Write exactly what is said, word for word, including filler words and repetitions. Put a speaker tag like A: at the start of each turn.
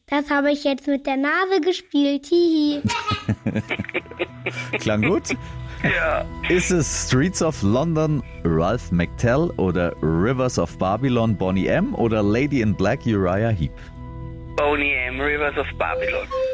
A: Das habe ich jetzt mit der Nase gespielt. Hihi.
B: Klang gut?
C: Ja.
B: Ist es Streets of London, Ralph McTell oder Rivers of Babylon, Boney M. oder Lady in Black, Uriah Heep?
C: Boney M. Rivers of Babylon.